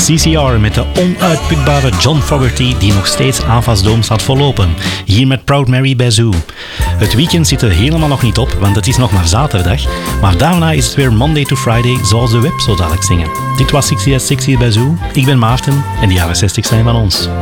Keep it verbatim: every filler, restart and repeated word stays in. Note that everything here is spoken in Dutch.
C C R met de onuitputbare John Fogerty die nog steeds Ava's Dome staat vollopen. Hier met Proud Mary bij Zoo. Het weekend zit er helemaal nog niet op, want het is nog maar zaterdag. Maar daarna is het weer Monday to Friday, zoals de web zo dadelijk zingen. Dit was zestig at zestig bij Zoo. Ik ben Maarten en de jaren zestig zijn van ons.